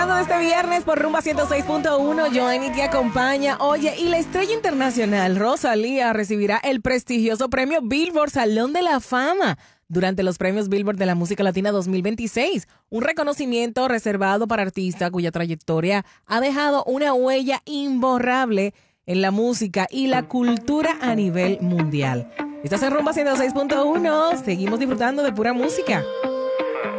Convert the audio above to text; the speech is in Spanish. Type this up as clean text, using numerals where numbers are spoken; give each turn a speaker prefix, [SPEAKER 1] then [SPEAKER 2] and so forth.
[SPEAKER 1] Este viernes por Rumba 106.1, Joanny te acompaña. Oye, y la estrella internacional Rosalía recibirá el prestigioso premio Billboard Salón de la Fama durante los premios Billboard de la Música Latina 2026, un reconocimiento reservado para artistas cuya trayectoria ha dejado una huella imborrable en la música y la cultura a nivel mundial. Estás en Rumba 106.1, seguimos disfrutando de pura música.